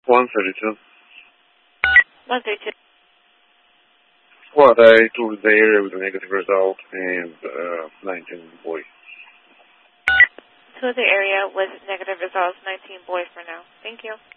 132. 132. What, I toured the area with a negative result and 19 boy. To the area with negative results, 19 boy for now. Thank you.